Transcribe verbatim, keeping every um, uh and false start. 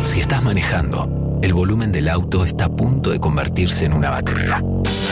Si estás manejando, el volumen del auto está a punto de convertirse en una batería.